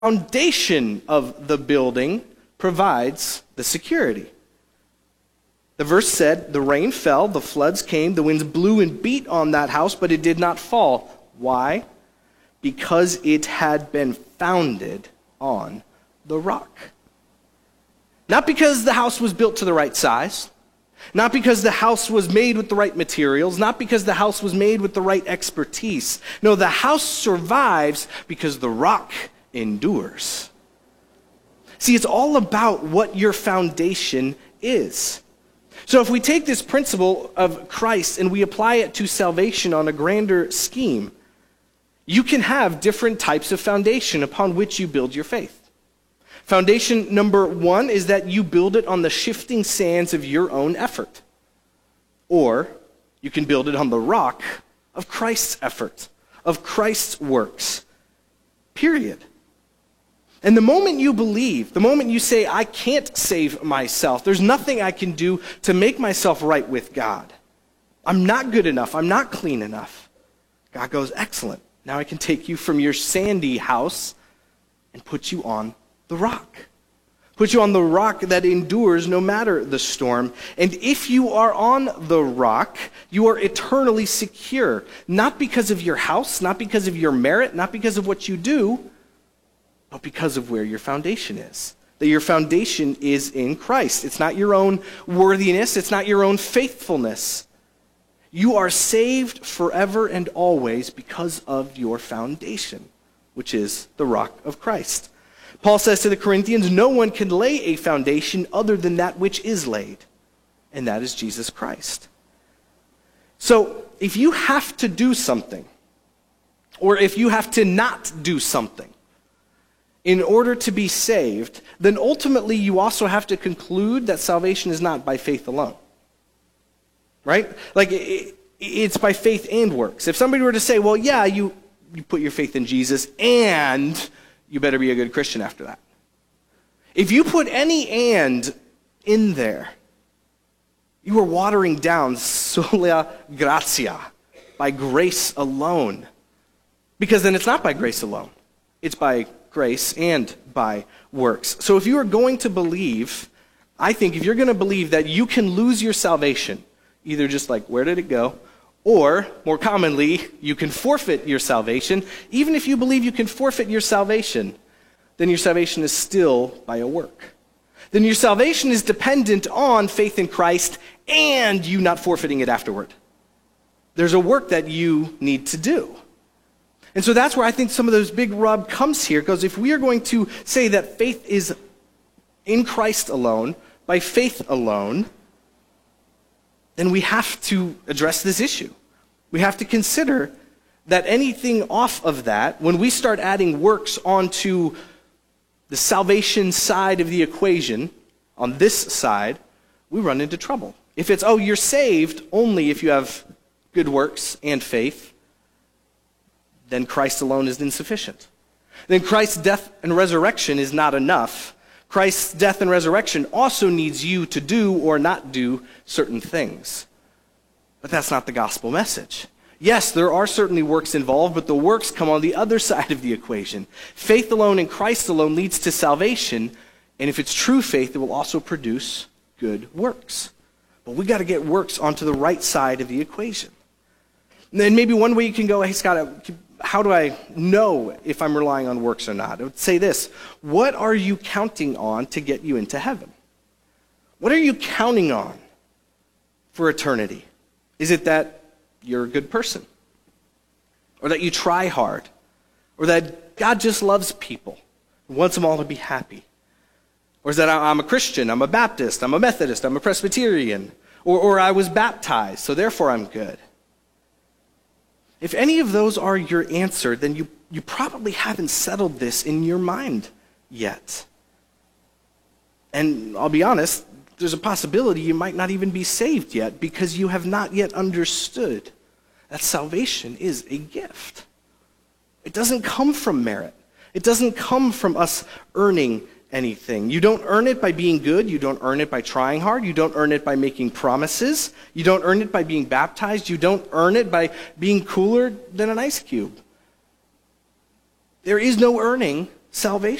foundation of the building provides the security. The verse said, the rain fell, the floods came, the winds blew and beat on that house, but it did not fall. Why? Because it had been founded on the rock. Not because the house was built to the right size, not because the house was made with the right materials, not because the house was made with the right expertise. No, the house survives because the rock endures. See, it's all about what your foundation is. So if we take this principle of Christ and we apply it to salvation on a grander scheme, you can have different types of foundation upon which you build your faith. Foundation number one is that you build it on the shifting sands of your own effort. Or you can build it on the rock of Christ's effort, of Christ's works. Period. And the moment you believe, the moment you say, I can't save myself, there's nothing I can do to make myself right with God. I'm not good enough. I'm not clean enough. God goes, excellent. Now I can take you from your sandy house and put you on the rock. Put you on the rock that endures no matter the storm. And if you are on the rock, you are eternally secure. Not because of your house, not because of your merit, not because of what you do, but because of where your foundation is. That your foundation is in Christ. It's not your own worthiness. It's not your own faithfulness. You are saved forever and always because of your foundation, which is the rock of Christ. Paul says to the Corinthians, no one can lay a foundation other than that which is laid, and that is Jesus Christ. So if you have to do something, or if you have to not do something, in order to be saved, then ultimately you also have to conclude that salvation is not by faith alone. Right? Like, it's by faith and works. If somebody were to say, well, yeah, you put your faith in Jesus, and you better be a good Christian after that. If you put any and in there, you are watering down sola gratia, by grace alone. Because then it's not by grace alone. It's by grace and by works. So if you are going to believe, I think if you're going to believe that you can lose your salvation, either just like, where did it go? Or, more commonly, you can forfeit your salvation. Even if you believe you can forfeit your salvation, then your salvation is still by a work. Then your salvation is dependent on faith in Christ and you not forfeiting it afterward. There's a work that you need to do. And so that's where I think some of those big rub comes here, because if we are going to say that faith is in Christ alone, by faith alone, then we have to address this issue. We have to consider that anything off of that, when we start adding works onto the salvation side of the equation, on this side, we run into trouble. If it's, oh, you're saved only if you have good works and faith, then Christ alone is insufficient. Then Christ's death and resurrection is not enough. Christ's death and resurrection also needs you to do or not do certain things. But that's not the gospel message. Yes, there are certainly works involved, but the works come on the other side of the equation. Faith alone in Christ alone leads to salvation, and if it's true faith, it will also produce good works. But we got to get works onto the right side of the equation. And then maybe one way you can go, hey, Scott, how do I know if I'm relying on works or not? I would say this: what are you counting on to get you into heaven? What are you counting on for eternity? Is it that you're a good person? Or that you try hard? Or that God just loves people and wants them all to be happy? Or is that I'm a Christian, I'm a Baptist, I'm a Methodist, I'm a Presbyterian, or I was baptized, so therefore I'm good? If any of those are your answer, then you probably haven't settled this in your mind yet. And I'll be honest, there's a possibility you might not even be saved yet because you have not yet understood that salvation is a gift. It doesn't come from merit. It doesn't come from us earning anything. You don't earn it by being good. You don't earn it by trying hard. You don't earn it by making promises. You don't earn it by being baptized. You don't earn it by being cooler than an ice cube. There is no earning salvation.